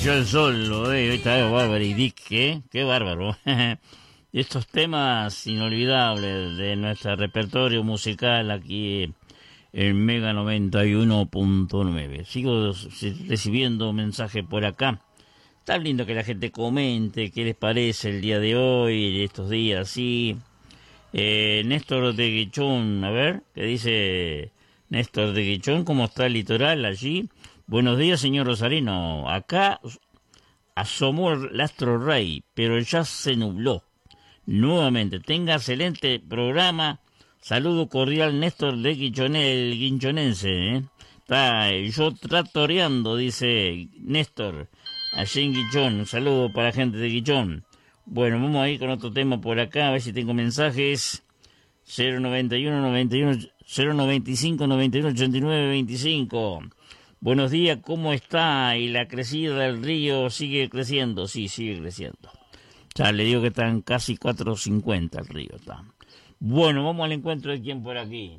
Yo el sol, hoy está bárbaro y Dick, qué bárbaro. Estos temas inolvidables de nuestro repertorio musical aquí en Mega 91.9. Sigo recibiendo mensajes por acá. Está lindo que la gente comente qué les parece el día de hoy, estos días, sí. Néstor de Guichón, a ver, ¿qué dice Néstor de Guichón? ¿Cómo está el litoral allí? Buenos días, señor Rosarino. Acá asomó el astro rey, pero ya se nubló. Nuevamente, tenga excelente programa. Saludo cordial, Néstor de Guichón, el guinchonense. Está yo tratoreando, dice Néstor, allí en Guichón. Un saludo para la gente de Guichón. Bueno, vamos a ir con otro tema por acá, a ver si tengo mensajes. 095 91 89 25. Buenos días, ¿cómo está? Y la crecida del río sigue creciendo. Sí, sigue creciendo. Ya le digo que están casi 4.50 el río. Está. Bueno, vamos al encuentro de quién por aquí.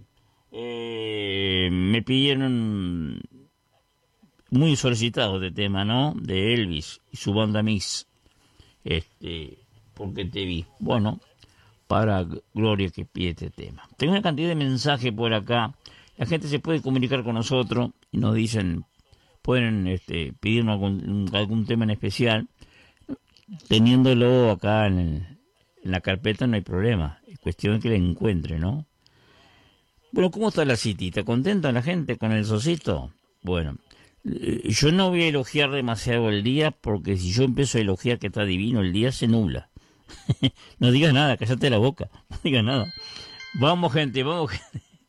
Me pidieron muy solicitado de tema, ¿no? De Elvis y su banda Mix. Porque te vi. Bueno, para Gloria que pide este tema. Tengo una cantidad de mensajes por acá. La gente se puede comunicar con nosotros y nos dicen, pueden pedirnos algún tema en especial. Teniéndolo acá en la carpeta no hay problema. Es cuestión de que la encuentre, ¿no? Bueno, ¿cómo está la citita? ¿Contenta la gente con el socito? Bueno, yo no voy a elogiar demasiado el día, porque si yo empiezo a elogiar que está divino, el día se nubla. No digas nada, cállate la boca, no digas nada. Vamos gente,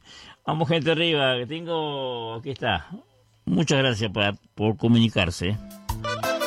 vamos gente arriba, que tengo, aquí está. Muchas gracias por comunicarse.